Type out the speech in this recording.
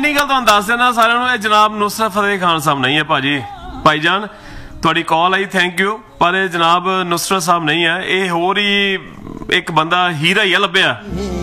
नहीं गल तुहानूं दस देना सारिਆਂ ਨੂੰ, ਇਹ जनाब नुसरत फतेह खान साहब नहीं है भाजी। भाईजान ਤੁਹਾਡੀ कॉल आई, थैंक यू, पर जनाब नुसरत साहब नहीं है, ये होर ही एक बंदा हीरा ही है लभ्या।